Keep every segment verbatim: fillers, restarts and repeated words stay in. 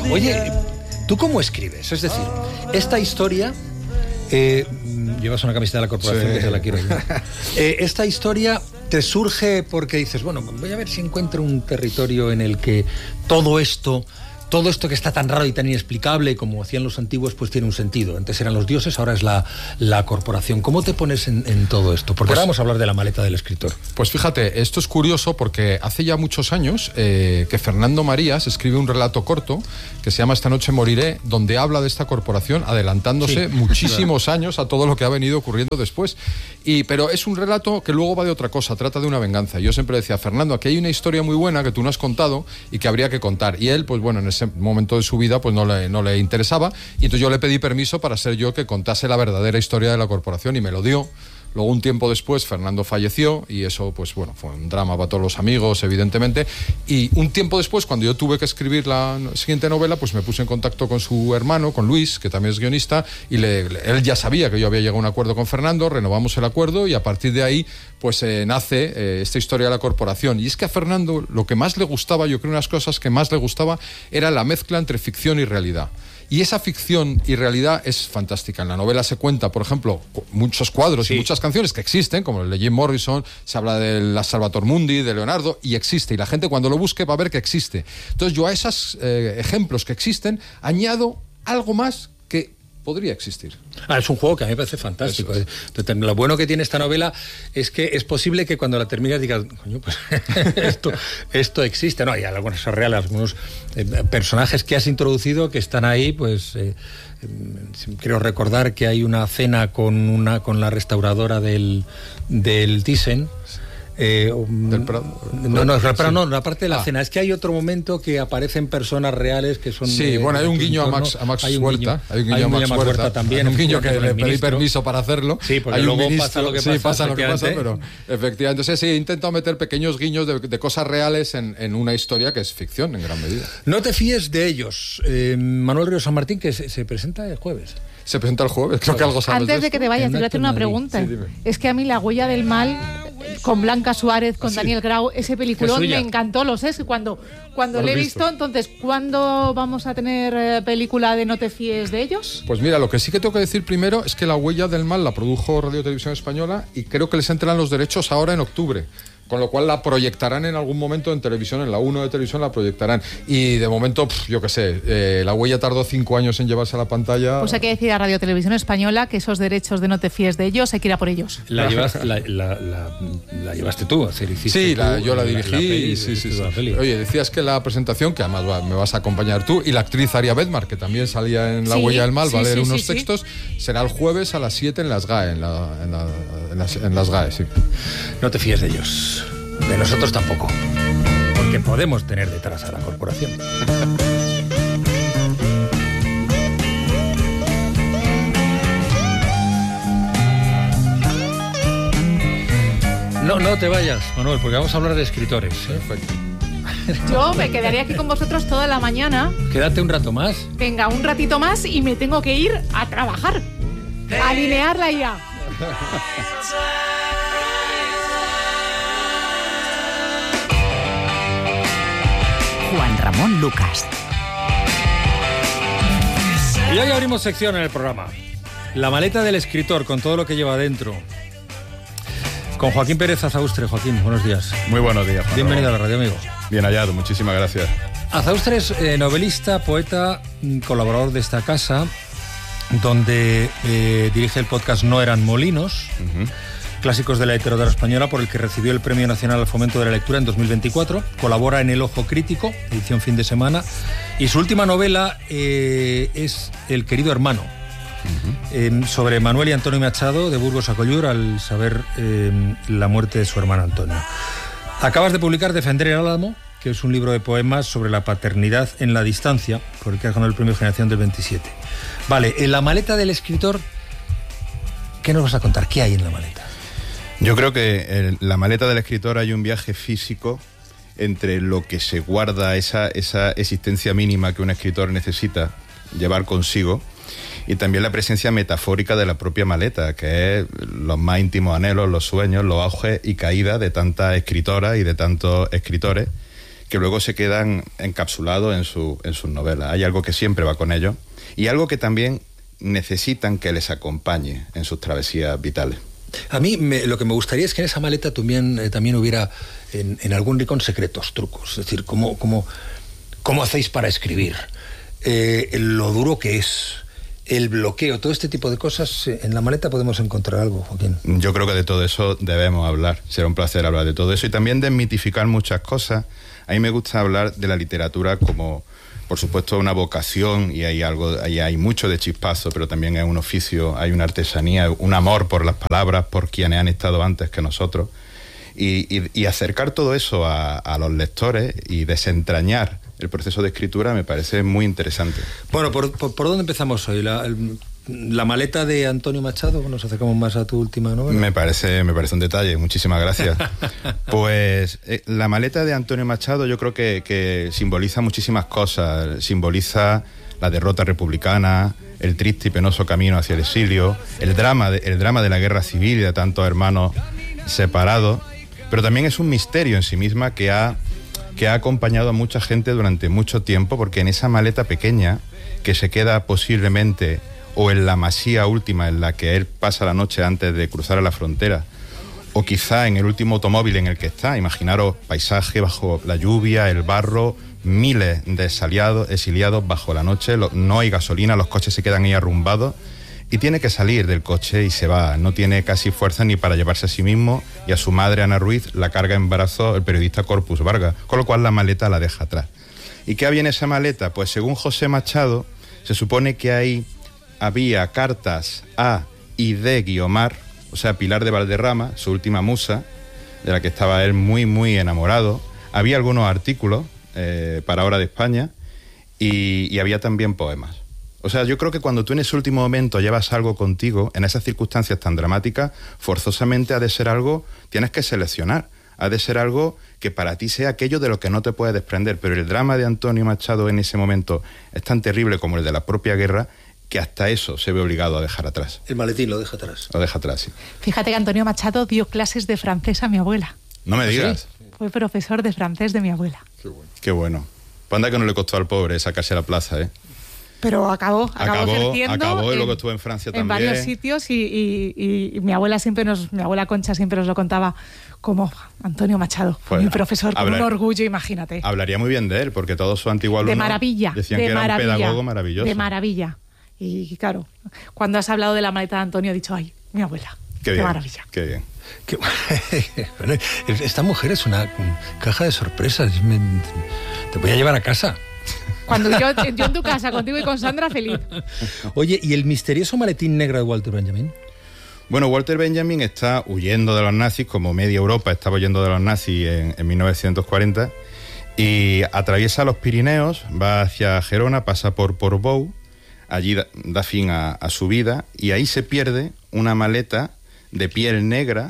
Oye, ¿tú cómo escribes? Es decir, esta historia... Eh, llevas una camiseta de la corporación, sí, que se la quiero yo. Eh, esta historia te surge porque dices, bueno, voy a ver si encuentro un territorio en el que todo esto... Todo esto que está tan raro y tan inexplicable, como hacían los antiguos, pues tiene un sentido. Antes eran los dioses, ahora es la, la corporación. ¿Cómo te pones en, en todo esto? Porque pues, ahora vamos a hablar de la maleta del escritor. Pues fíjate, esto es curioso porque hace ya muchos años eh, que Fernando Marías escribe un relato corto que se llama Esta noche moriré, donde habla de esta corporación adelantándose sí, muchísimos claro. años a todo lo que ha venido ocurriendo después. Y, pero es un relato que luego va de otra cosa, trata de una venganza. Yo siempre decía, Fernando, aquí hay una historia muy buena que tú no has contado y que habría que contar. Y él, pues bueno, en ese momento de su vida pues no le, no le interesaba, y entonces yo le pedí permiso para ser yo que contase la verdadera historia de la corporación y me lo dio. Luego, un tiempo después, Fernando falleció y eso, pues bueno, fue un drama para todos los amigos, evidentemente. Y un tiempo después, cuando yo tuve que escribir la siguiente novela, pues me puse en contacto con su hermano, con Luis, que también es guionista, y le, le, él ya sabía que yo había llegado a un acuerdo con Fernando, renovamos el acuerdo y a partir de ahí, pues eh, nace eh, esta historia de la corporación. Y es que a Fernando lo que más le gustaba, yo creo unas cosas que más le gustaba, era la mezcla entre ficción y realidad. Y esa ficción y realidad es fantástica. En la novela se cuenta, por ejemplo, muchos cuadros sí. y muchas canciones que existen, como el de Jim Morrison, se habla de la Salvator Mundi, de Leonardo, y existe. Y la gente cuando lo busque va a ver que existe. Entonces yo a esos eh, ejemplos que existen añado algo más que podría existir. Ah, es un juego que a mí me parece fantástico. Es. Entonces, lo bueno que tiene esta novela es que es posible que cuando la termines digas, coño, pues esto, esto existe. No, hay algunas reales, algunos eh, personajes que has introducido que están ahí, pues eh, eh, creo recordar que hay una cena con una con la restauradora del, del Thyssen. Eh, Del Prado. No, no, pero sí. no, no, aparte de la ah. cena, es que hay otro momento que aparecen personas reales que son... Sí, eh, bueno, hay un guiño a Max, a Max hay Huerta. Guiño, hay un guiño a Max, Max Huerta, Huerta también. Hay un guiño que le pedí ministro. permiso para hacerlo. Sí, porque hay luego un ministro, pasa lo que pasa. Sí, pasa lo que pasa, pero efectivamente. Entonces sí, he intentado meter pequeños guiños de, de cosas reales en, en una historia que es ficción en gran medida. No te fíes de ellos. Eh, Manuel Río San Martín, que se, se presenta el jueves. Se presenta el jueves, creo que algo sabes. Antes de, de que te vayas, te voy a hacer una pregunta. Sí, es que a mí La huella del mal, con Blanca Suárez, con ¿sí? Daniel Grau, ese peliculón me encantó, lo sé, cuando, cuando lo he visto? visto, entonces, ¿cuándo vamos a tener eh, película de No te fíes de ellos? Pues mira, lo que sí que tengo que decir primero es que La huella del mal la produjo Radio Televisión Española y creo que les entran los derechos ahora en octubre. Con lo cual la proyectarán en algún momento en televisión, en la uno de televisión la proyectarán. Y de momento, pff, yo qué sé, eh, La huella tardó cinco años en llevarse a la pantalla. Pues hay que decir a Radio Televisión Española que esos derechos de No te fíes de ellos, hay que ir a por ellos. La, llevas, la, la, la, la llevaste tú, a hacer, sí, la, tú, yo la dirigí. La, la peli, sí, sí, sí. Oye, decías que la presentación, que además va, me vas a acompañar tú, y la actriz Aria Bedmar, que también salía en La sí, huella del mal, sí, va a leer sí, unos sí, textos, sí. será el jueves a las siete en las G A E, en, la, en, la, en, las, en las G A E, sí. No te fíes de ellos. De nosotros tampoco, porque podemos tener detrás a la corporación. No, no te vayas, Manuel, porque vamos a hablar de escritores. Perfecto. Yo me quedaría aquí con vosotros toda la mañana. Quédate un rato más. Venga, un ratito más y me tengo que ir a trabajar. A alinear la I A. Juan Ramón Lucas. Y hoy abrimos sección en el programa. La maleta del escritor, con todo lo que lleva dentro. Con Joaquín Pérez Azaustre. Joaquín, buenos días. Muy buenos días, Juan. Bienvenido a la radio, amigo. Bien hallado, muchísimas gracias. Azaustre es eh, novelista, poeta, colaborador de esta casa, donde eh, dirige el podcast No eran molinos. Uh-huh. Clásicos de la literatura española, por el que recibió el Premio Nacional al Fomento de la Lectura en dos mil veinticuatro. Colabora en El Ojo Crítico, edición fin de semana. Y su última novela eh, es El querido hermano, uh-huh. eh, sobre Manuel y Antonio Machado de Burgos a Collur, al saber eh, la muerte de su hermano Antonio. Acabas de publicar Defender el Álamo, que es un libro de poemas sobre la paternidad en la distancia, por el que has ganado el Premio Generación del veintisiete. Vale, en la maleta del escritor, ¿qué nos vas a contar? ¿Qué hay en la maleta? Yo creo que en la maleta del escritor hay un viaje físico entre lo que se guarda, esa, esa existencia mínima que un escritor necesita llevar consigo, y también la presencia metafórica de la propia maleta, que es los más íntimos anhelos, los sueños, los auges y caídas de tantas escritoras y de tantos escritores que luego se quedan encapsulados en, su, en sus novelas. Hay algo que siempre va con ellos y algo que también necesitan que les acompañe en sus travesías vitales. A mí me, lo que me gustaría es que en esa maleta también, eh, también hubiera en, en algún rincón secretos, trucos. Es decir, cómo, cómo, cómo hacéis para escribir, eh, lo duro que es, el bloqueo, todo este tipo de cosas. En la maleta podemos encontrar algo, Joaquín. Yo creo que de todo eso debemos hablar. Será un placer hablar de todo eso y también desmitificar muchas cosas. A mí me gusta hablar de la literatura como, por supuesto, una vocación, y hay algo, ahí hay mucho de chispazo, pero también es un oficio, hay una artesanía, un amor por las palabras, por quienes han estado antes que nosotros, y, y, y acercar todo eso a, a los lectores y desentrañar el proceso de escritura me parece muy interesante. Bueno, ¿por, por, por dónde empezamos hoy? La, el, la maleta de Antonio Machado, nos acercamos más a tu última novela. Me parece, me parece un detalle, muchísimas gracias. Pues eh, la maleta de Antonio Machado yo creo que, que simboliza muchísimas cosas. Simboliza la derrota republicana, el triste y penoso camino hacia el exilio, el drama de, el drama de la guerra civil y de tantos hermanos separados, pero también es un misterio en sí misma que ha, que ha acompañado a mucha gente durante mucho tiempo, porque en esa maleta pequeña que se queda posiblemente o en la masía última en la que él pasa la noche antes de cruzar a la frontera, o quizá en el último automóvil en el que está, imaginaros paisaje bajo la lluvia, el barro, miles de exiliados, exiliados bajo la noche, lo, no hay gasolina, los coches se quedan ahí arrumbados, y tiene que salir del coche y se va, no tiene casi fuerza ni para llevarse a sí mismo, y a su madre Ana Ruiz la carga en brazos el periodista Corpus Vargas, con lo cual la maleta la deja atrás. ¿Y qué había en esa maleta? Pues según José Machado, se supone que ahí había cartas a y de Guiomar, o sea, Pilar de Valderrama, su última musa, de la que estaba él muy, muy enamorado. Había algunos artículos eh, para Hora de España y, y había también poemas. O sea, yo creo que cuando tú en ese último momento llevas algo contigo, en esas circunstancias tan dramáticas, forzosamente ha de ser algo, tienes que seleccionar. Ha de ser algo que para ti sea aquello de lo que no te puedes desprender. Pero el drama de Antonio Machado en ese momento es tan terrible como el de la propia guerra, que hasta eso se ve obligado a dejar atrás. El maletín lo deja atrás. Lo deja atrás, sí. Fíjate que Antonio Machado dio clases de francés a mi abuela. No me digas. ¿Sí? Fue profesor de francés de mi abuela. Qué bueno. Qué bueno. Pues anda que no le costó al pobre sacarse a la plaza, ¿eh? Pero acabó, acabó, acabó ejerciendo acabó y en, luego estuvo en Francia en también. En varios sitios y, y, y, y mi abuela siempre nos, mi abuela Concha siempre nos lo contaba como Antonio Machado, pues, mi profesor, con hablar, un orgullo, imagínate. Hablaría muy bien de él, porque todos sus antiguos alumnos de maravilla, decían de que maravilla, era un pedagogo maravilloso. De maravilla. Y claro, cuando has hablado de la maleta de Antonio, he dicho, ay, mi abuela, qué, qué bien, maravilla. Qué bien. Qué, bueno, esta mujer es una caja de sorpresas. Me, te voy a llevar a casa. Cuando yo, yo en tu casa, contigo y con Sandra, feliz. Oye, ¿y el misterioso maletín negro de Walter Benjamin? Bueno, Walter Benjamin está huyendo de los nazis, como media Europa estaba huyendo de los nazis en, en mil novecientos cuarenta, y atraviesa los Pirineos, va hacia Gerona, pasa por Portbou, allí da, da fin a, a su vida, y ahí se pierde una maleta de piel negra,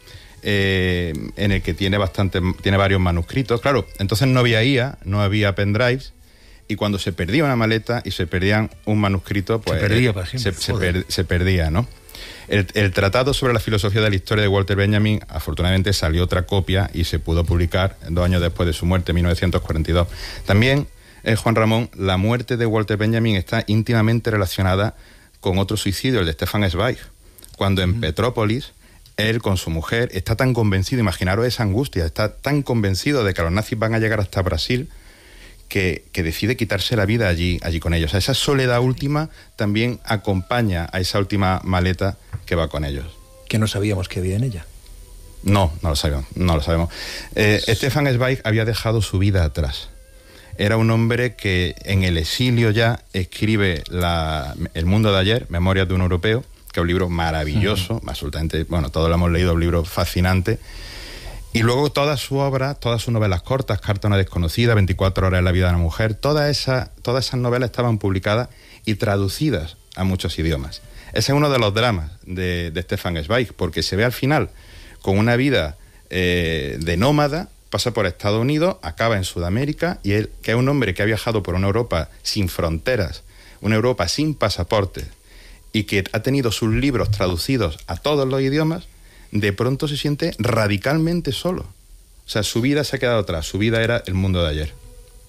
eh, en el que tiene, bastante, tiene varios manuscritos. Claro, entonces no había I A, no había pendrives, y cuando se perdía una maleta y se perdían un manuscrito, pues se perdía, para siempre. Se, se, per, se perdía, ¿no? El, el tratado sobre la filosofía de la historia de Walter Benjamin, afortunadamente salió otra copia y se pudo publicar dos años después de su muerte, en mil novecientos cuarenta y dos. También, eh, Juan Ramón, la muerte de Walter Benjamin está íntimamente relacionada con otro suicidio, el de Stefan Zweig, cuando en mm. Petrópolis, él con su mujer está tan convencido, imaginaros esa angustia, está tan convencido de que los nazis van a llegar hasta Brasil, Que, que decide quitarse la vida allí, allí con ellos. O sea, esa soledad última también acompaña a esa última maleta que va con ellos. Que no sabíamos que había en ella. No, no lo sabemos, no lo sabemos. Eh, Stefan Zweig había dejado su vida atrás. Era un hombre que en el exilio ya escribe la, El mundo de ayer, Memorias de un europeo, que es un libro maravilloso, uh-huh. absolutamente, bueno, todos lo hemos leído, un libro fascinante. Y luego toda su obra, todas sus novelas cortas, Carta a una desconocida, veinticuatro horas en la vida de una mujer, toda esa, todas esas novelas estaban publicadas y traducidas a muchos idiomas. Ese es uno de los dramas de, de Stefan Zweig, porque se ve al final con una vida eh, de nómada, pasa por Estados Unidos, acaba en Sudamérica, y él, que es un hombre que ha viajado por una Europa sin fronteras, una Europa sin pasaportes, y que ha tenido sus libros traducidos a todos los idiomas, de pronto se siente radicalmente solo. O sea, su vida se ha quedado atrás, su vida era el mundo de ayer.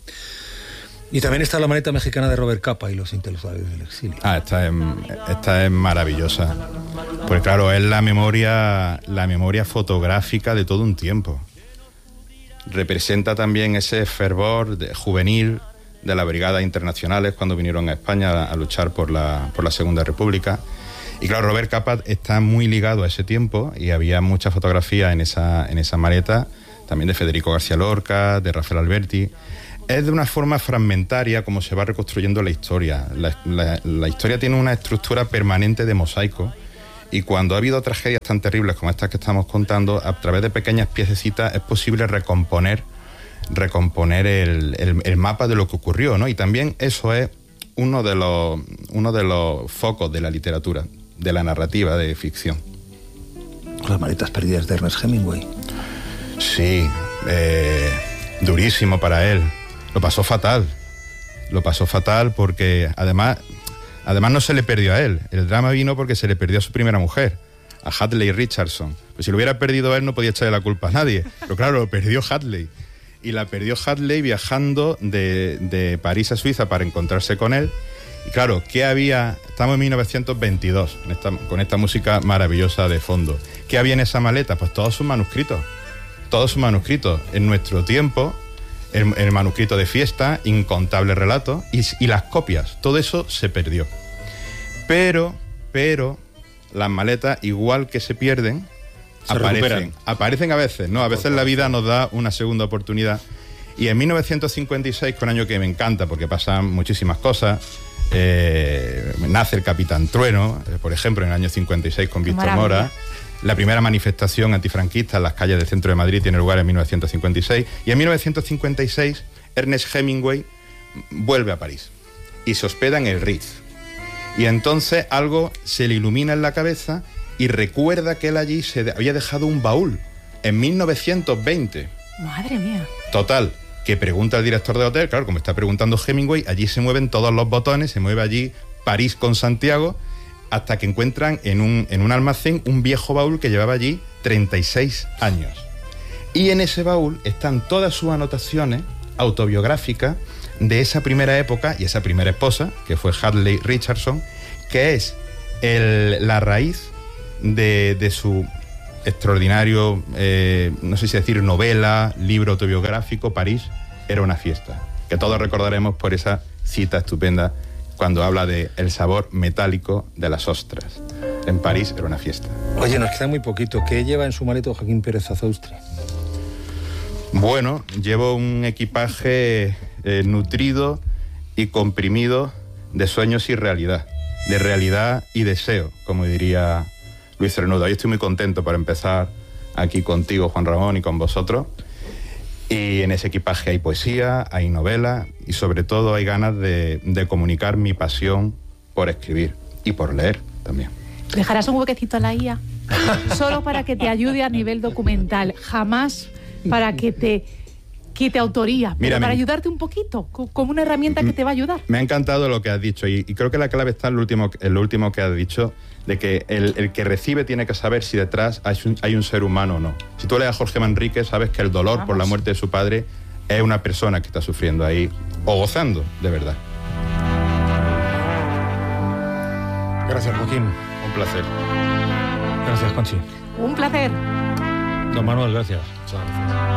Y también está la maleta mexicana de Robert Capa y los intelectuales del exilio. Ah, esta es, esta es maravillosa. Porque claro, es la memoria, la memoria fotográfica de todo un tiempo. Representa también ese fervor de, juvenil de las brigadas internacionales cuando vinieron a España a, a luchar por la, por la Segunda República. Y claro, Robert Capa está muy ligado a ese tiempo y había muchas fotografías en esa, en esa maleta, también de Federico García Lorca, de Rafael Alberti. Es de una forma fragmentaria como se va reconstruyendo la historia. La, la, la historia tiene una estructura permanente de mosaico y cuando ha habido tragedias tan terribles como estas que estamos contando, a través de pequeñas piececitas es posible recomponer, recomponer el, el, el mapa de lo que ocurrió, ¿no? Y también eso es uno de los, uno de los focos de la literatura, de la narrativa de ficción. Las maletas perdidas de Ernest Hemingway. Sí, eh, durísimo para él. Lo pasó fatal, lo pasó fatal porque además, además no se le perdió a él, el drama vino porque se le perdió a su primera mujer, a Hadley Richardson. Pues si lo hubiera perdido él no podía echarle la culpa a nadie, pero claro, lo perdió Hadley. Y la perdió Hadley viajando de, de París a Suiza para encontrarse con él. Y claro, ¿qué había? Estamos en mil novecientos veintidós, en esta, con esta música maravillosa de fondo. ¿Qué había en esa maleta? Pues todos sus manuscritos, todos sus manuscritos. En nuestro tiempo... El, el manuscrito de fiesta, incontables relatos y, y las copias, todo eso se perdió. Pero, pero, las maletas, igual que se pierden, se aparecen. Recuperan. Aparecen a veces, ¿no? A veces la vida nos da una segunda oportunidad. Y en mil novecientos cincuenta y seis, que es un año que me encanta porque pasan muchísimas cosas, eh, nace el Capitán Trueno, eh, por ejemplo, en el año cincuenta y seis con Víctor Maravilla. Mora. La primera manifestación antifranquista en las calles del centro de Madrid tiene lugar en mil novecientos cincuenta y seis. Y en mil novecientos cincuenta y seis, Ernest Hemingway vuelve a París y se hospeda en el Ritz. Y entonces algo se le ilumina en la cabeza y recuerda que él allí se de- había dejado un baúl en mil novecientos veinte. Madre mía. Total, que pregunta al director del hotel, claro, como está preguntando Hemingway, allí se mueven todos los botones, se mueve allí París con Santiago, hasta que encuentran en un, en un almacén un viejo baúl que llevaba allí treinta y seis años. Y en ese baúl están todas sus anotaciones autobiográficas de esa primera época y esa primera esposa, que fue Hadley Richardson, que es el, la raíz de, de su extraordinario, eh, no sé si decir novela, libro autobiográfico, París era una fiesta, que todos recordaremos por esa cita estupenda cuando habla de el sabor metálico de las ostras. En París era una fiesta. Oye, nos queda muy poquito. ¿Qué lleva en su maleta Joaquín Pérez Azaustre? Bueno, llevo un equipaje eh, nutrido y comprimido de sueños y realidad, de realidad y deseo, como diría Luis Cernuda. Hoy estoy muy contento para empezar aquí contigo, Juan Ramón, y con vosotros. Y en ese equipaje hay poesía, hay novela y sobre todo hay ganas de, de comunicar mi pasión por escribir y por leer también. ¿Dejarás un huequecito a la I A? Solo para que te ayude a nivel documental, jamás para que te quite autoría, pero Mira, para me... ayudarte un poquito, como una herramienta que te va a ayudar. Me ha encantado lo que has dicho y, y creo que la clave está en lo último, en lo último que has dicho, de que el, el que recibe tiene que saber si detrás hay un, hay un ser humano o no. Si tú lees a Jorge Manrique, sabes que el dolor Vamos. por la muerte de su padre es una persona que está sufriendo ahí, o gozando, de verdad. Gracias, Joaquín. Un placer. Gracias, Conchi. Un placer. Don Manuel, gracias. Muchas gracias.